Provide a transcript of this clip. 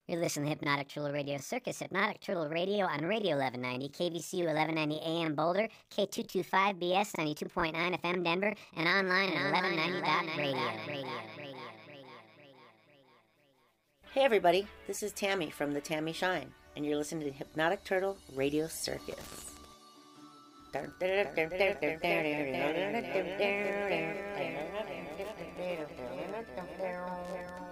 You're listening to Hypnotic Turtle Radio Circus, Hypnotic Turtle Radio on Radio 1190, KVCU 1190 AM Boulder, K225BS 92.9 FM Denver, and online at 1190.radio. Hey everybody, this is Tammy from the Tammy Shine, and you're listening to Hypnotic Turtle Radio Circus.